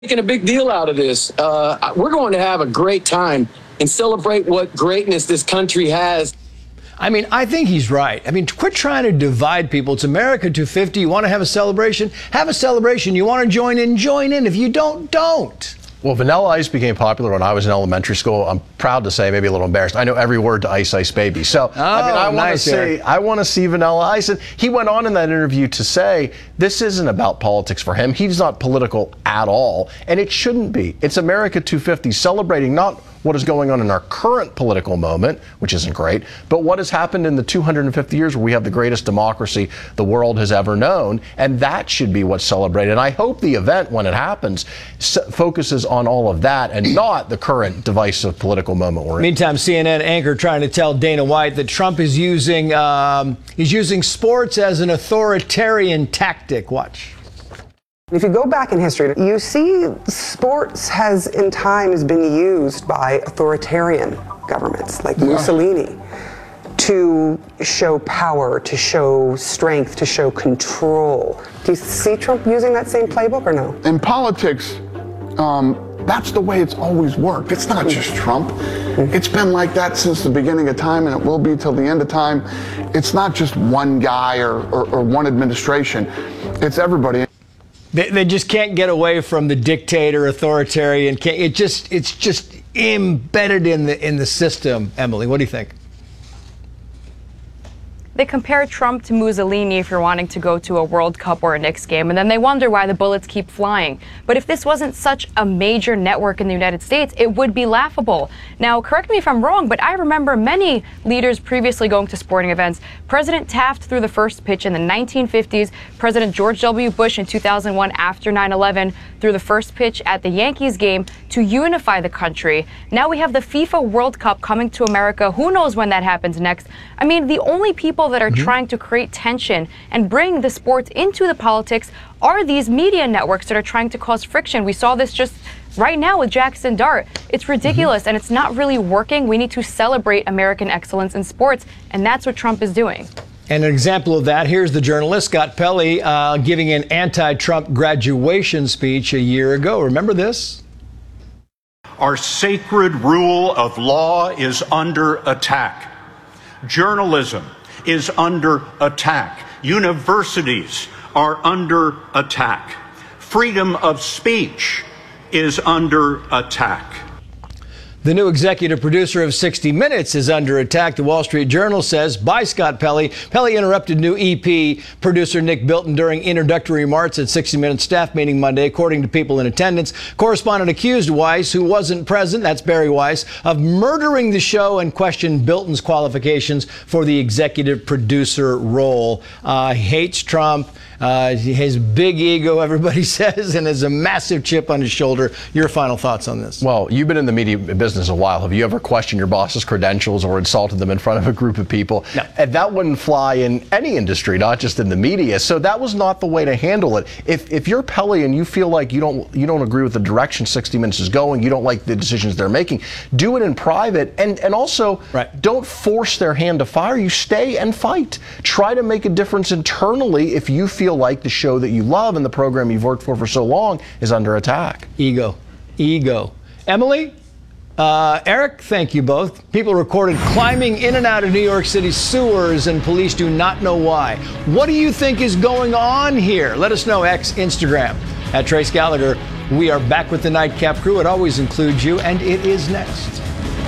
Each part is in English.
Making a big deal out of this. We're going to have a great time and celebrate what greatness this country has. I mean, I think he's right. I mean, quit trying to divide people. It's America 250. You want to have a celebration? Have a celebration. You want to join in? Join in. If you don't, don't. Well, Vanilla Ice became popular when I was in elementary school. I'm proud to say, maybe a little embarrassed, I know every word to Ice Ice Baby. So, I want to see Vanilla Ice. And he went on in that interview to say, this isn't about politics for him. He's not political at all, and it shouldn't be. It's America 250, celebrating not what is going on in our current political moment, which isn't great, but what has happened in the 250 years where we have the greatest democracy the world has ever known, and that should be what's celebrated. And I hope the event, when it happens, focuses on all of that and not the current divisive political moment we're in. Meantime, CNN anchor trying to tell Dana White that Trump is using sports as an authoritarian tactic. Watch. If you go back in history, you see sports has in times been used by authoritarian governments like Mussolini to show power, to show strength, to show control. Do you see Trump using that same playbook or no? In politics, that's the way it's always worked. It's not just Trump. It's been like that since the beginning of time, and it will be till the end of time. It's not just one guy or one administration. It's everybody. They just can't get away from the dictator, authoritarian. It's just embedded in the system. Emily, what do you think? They compare Trump to Mussolini if you're wanting to go to a World Cup or a Knicks game, and then they wonder why the bullets keep flying. But if this wasn't such a major network in the United States, it would be laughable. Now, correct me if I'm wrong, but I remember many leaders previously going to sporting events. President Taft threw the first pitch in the 1950s. President George W. Bush in 2001, after 9/11, threw the first pitch at the Yankees game to unify the country. Now we have the FIFA World Cup coming to America. Who knows when that happens next? I mean, the only people that are trying to create tension and bring the sports into the politics are these media networks that are trying to cause friction. We saw this just right now with Jackson Dart. It's ridiculous and it's not really working. We need to celebrate American excellence in sports, and that's what Trump is doing. And an example of that, here's the journalist Scott Pelley giving an anti-Trump graduation speech a year ago. Remember this? Our sacred rule of law is under attack. Journalism is under attack. Universities are under attack. Freedom of speech is under attack. The new executive producer of 60 Minutes is under attack, the Wall Street Journal says, by Scott Pelley. Pelley interrupted new EP producer Nick Bilton during introductory remarks at 60 Minutes staff meeting Monday, according to people in attendance. Correspondent accused Weiss, who wasn't present, that's Barry Weiss, of murdering the show and questioned Bilton's qualifications for the executive producer role. He hates Trump. His big ego, everybody says, and has a massive chip on his shoulder. Your final thoughts on this? Well, you've been in the media business a while. Have you ever questioned your boss's credentials or insulted them in front of a group of people? No. And that wouldn't fly in any industry, not just in the media. So that was not the way to handle it. If you're Pelley and you feel like you don't agree with the direction 60 Minutes is going, you don't like the decisions they're making, do it in private, and also don't force their hand to fire you. Stay and fight. Try to make a difference internally if you feel like the show that you love and the program you've worked for so long is under attack. Ego. Emily, Eric, thank you both. People recorded climbing in and out of New York City sewers, and police do not know why. What do you think is going on here? Let us know. Instagram at Trace Gallagher. We are back with the Nightcap crew. It always includes you, and it is next.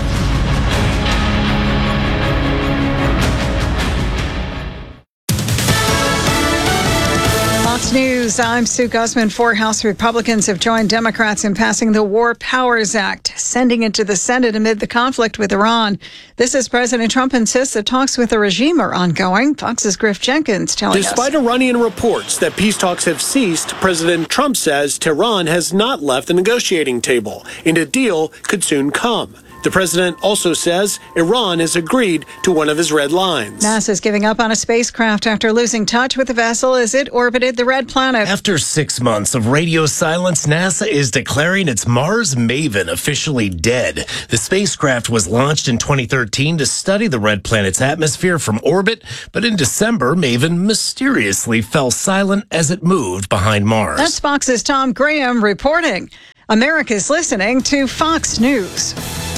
News. I'm Sue Guzman. 4 House Republicans have joined Democrats in passing the War Powers Act, sending it to the Senate amid the conflict with Iran. This as President Trump insists that talks with the regime are ongoing. Fox's Griff Jenkins telling us. Despite Iranian reports that peace talks have ceased, President Trump says Tehran has not left the negotiating table, and a deal could soon come. The president also says Iran has agreed to one of his red lines. NASA's giving up on a spacecraft after losing touch with the vessel as it orbited the red planet. After 6 months of radio silence, NASA is declaring its Mars Maven officially dead. The spacecraft was launched in 2013 to study the red planet's atmosphere from orbit, but in December, Maven mysteriously fell silent as it moved behind Mars. That's Fox's Tom Graham reporting. America's listening to Fox News.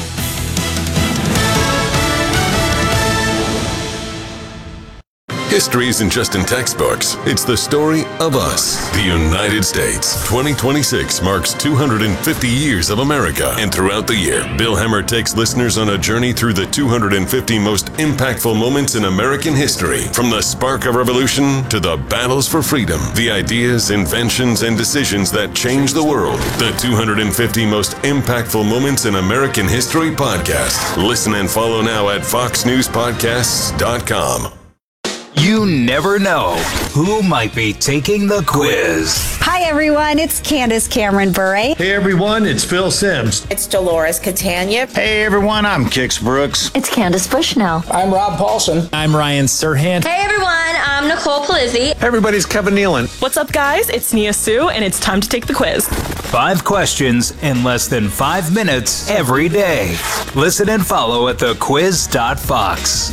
History isn't just in textbooks. It's the story of us, the United States. 2026 marks 250 years of America. And throughout the year, Bill Hemmer takes listeners on a journey through the 250 most impactful moments in American history. From the spark of revolution to the battles for freedom, the ideas, inventions, and decisions that changed the world. The 250 most impactful moments in American history podcast. Listen and follow now at foxnewspodcasts.com. You never know who might be taking the quiz. Hi, everyone. It's Candace Cameron Bure. Hey, everyone. It's Phil Sims. It's Dolores Catania. Hey, everyone. I'm Kix Brooks. It's Candace Bushnell. I'm Rob Paulson. I'm Ryan Serhant. Hey, everyone. I'm Nicole Palizzi. Hey, everybody's Kevin Nealon. What's up, guys? It's Nia Sue, and it's time to take the quiz. 5 questions in less than 5 minutes every day. Listen and follow at thequiz.fox.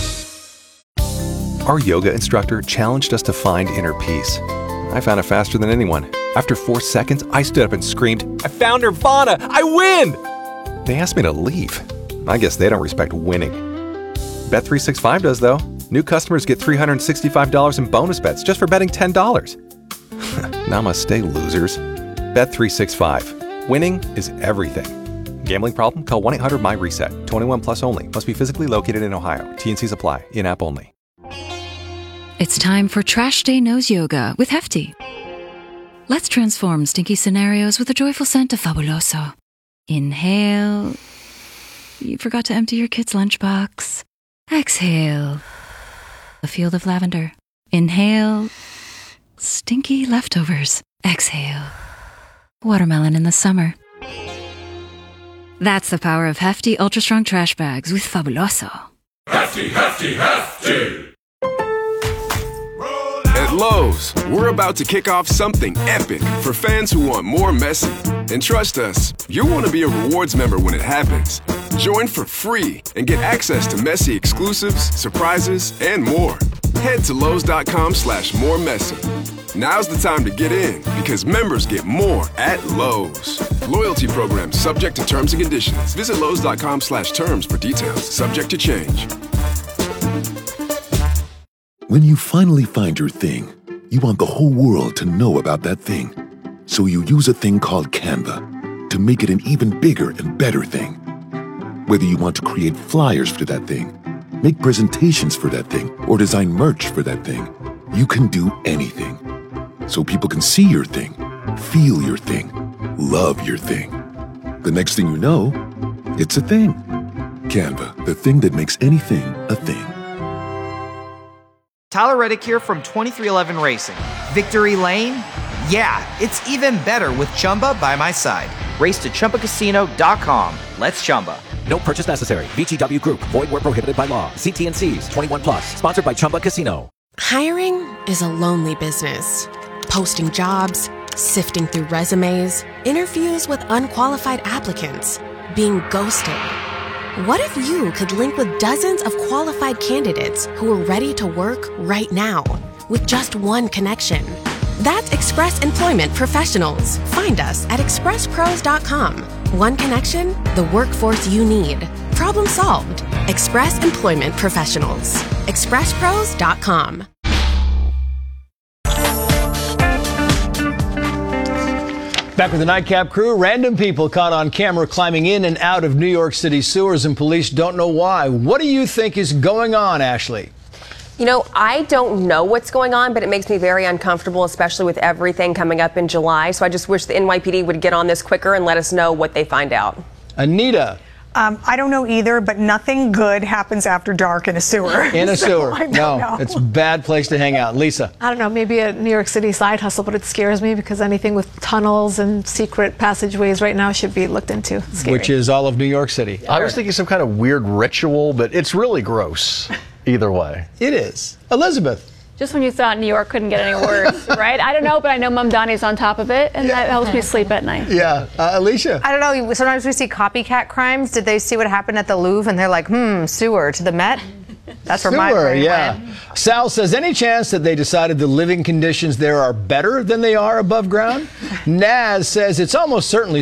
Our yoga instructor challenged us to find inner peace. I found it faster than anyone. After 4 seconds, I stood up and screamed, "I found Nirvana! I win!" They asked me to leave. I guess they don't respect winning. Bet365 does, though. New customers get $365 in bonus bets just for betting $10. Namaste, losers. Bet365. Winning is everything. Gambling problem? Call 1-800-MY-RESET. 21 plus only. Must be physically located in Ohio. T&Cs apply. In-app only. It's time for Trash Day Nose Yoga with Hefty. Let's transform stinky scenarios with the joyful scent of Fabuloso. Inhale. You forgot to empty your kid's lunchbox. Exhale. A field of lavender. Inhale. Stinky leftovers. Exhale. Watermelon in the summer. That's the power of Hefty Ultra Strong Trash Bags with Fabuloso. Hefty, Hefty, Hefty! At Lowe's, we're about to kick off something epic for fans who want more Messi. And trust us, you'll want to be a rewards member when it happens. Join for free and get access to Messi exclusives, surprises, and more. Head to Lowe's.com/moremessi. Now's the time to get in because members get more at Lowe's. Loyalty program subject to terms and conditions. Visit Lowe's.com/terms for details. Subject to change. When you finally find your thing, you want the whole world to know about that thing. So you use a thing called Canva to make it an even bigger and better thing. Whether you want to create flyers for that thing, make presentations for that thing, or design merch for that thing, you can do anything. So people can see your thing, feel your thing, love your thing. The next thing you know, it's a thing. Canva, the thing that makes anything a thing. Tyler Reddick here from 2311 Racing. Victory Lane? Yeah, it's even better with Chumba by my side. Race to ChumbaCasino.com. Let's Chumba. No purchase necessary. VGW Group. Void where prohibited by law. See T&Cs. 21 plus. Sponsored by Chumba Casino. Hiring is a lonely business. Posting jobs, sifting through resumes, interviews with unqualified applicants, being ghosted. What if you could link with dozens of qualified candidates who are ready to work right now with just one connection? That's Express Employment Professionals. Find us at expresspros.com. One connection, the workforce you need. Problem solved. Express Employment Professionals. expresspros.com. Back with the Nightcap crew, random people caught on camera climbing in and out of New York City sewers, and police don't know why. What do you think is going on, Ashley? You know, I don't know what's going on, but it makes me very uncomfortable, especially with everything coming up in July. So I just wish the NYPD would get on this quicker and let us know what they find out. Anita. I don't know either, but nothing good happens after dark in a sewer. In a sewer. I don't know. It's a bad place to hang out. Lisa. I don't know, maybe a New York City side hustle, but it scares me because anything with tunnels and secret passageways right now should be looked into. Scary. Which is all of New York City. I was thinking some kind of weird ritual, but it's really gross either way. It is. Elizabeth. Just when you thought New York couldn't get any worse, right? I don't know, but I know Mom Donnie's on top of it, and that helps me sleep at night. Yeah. Alicia? I don't know. Sometimes we see copycat crimes. Did they see what happened at the Louvre, and they're like, sewer to the Met? That's where my brain went. Sal says, any chance that they decided the living conditions there are better than they are above ground? Naz says, it's almost certainly